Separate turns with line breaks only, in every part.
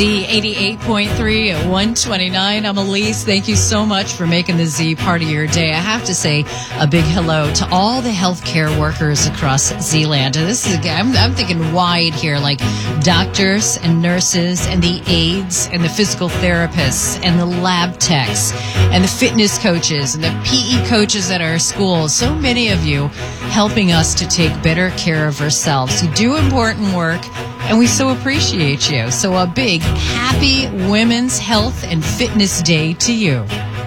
Z 88.3 at 129. I'm Elise. Thank you so much for making the Z part of your day. I have to say a big hello to all the healthcare workers across Zealand. And this is, I'm thinking wide here, like doctors and nurses and the aides and the physical therapists and the lab techs and the fitness coaches and the PE coaches at our schools. So many of you helping us to take better care of ourselves. You do important work, and we so appreciate you. So a big happy Women's Health and Fitness Day to you.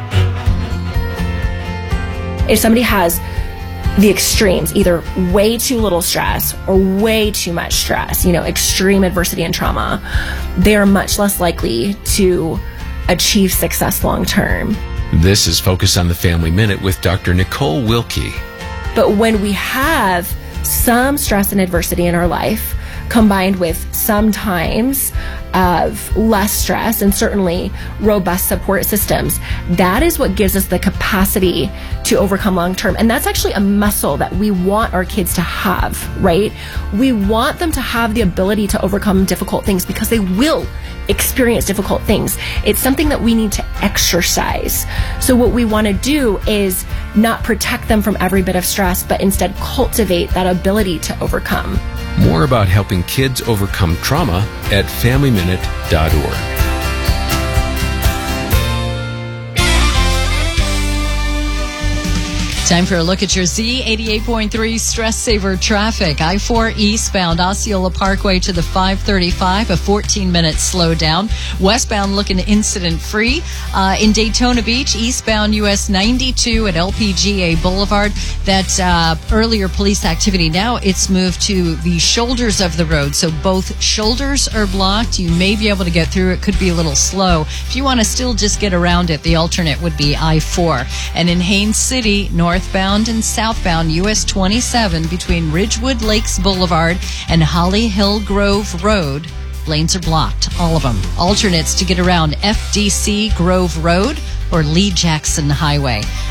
If somebody has the extremes, either way too little stress or way too much stress, extreme adversity and trauma, they are much less likely to achieve success long term.
This is Focus on the Family Minute with Dr. Nicole Wilkie.
But when we have some stress and adversity in our life, combined with some times of less stress and certainly robust support systems, that is what gives us the capacity to overcome long term. And that's actually a muscle that we want our kids to have, right? We want them to have the ability to overcome difficult things because they will experience difficult things. It's something that we need to exercise. So what we want to do is not protect them from every bit of stress, but instead cultivate that ability to overcome.
More about helping kids overcome trauma at FamilyMinute.org.
Time for a look at your Z 88.3 Stress Saver traffic. I-4 eastbound Osceola Parkway to the 535, a 14-minute slowdown. Westbound looking incident-free. In Daytona Beach, eastbound US 92 at LPGA Boulevard. That earlier police activity, now it's moved to the shoulders of the road. So both shoulders are blocked. You may be able to get through. It could be a little slow. If you want to still just get around it, the alternate would be I-4. And in Haines City, northbound and southbound US 27 between Ridgewood Lakes Boulevard and Holly Hill Grove Road, lanes are blocked, all of them. Alternates to get around FDC Grove Road or Lee Jackson Highway.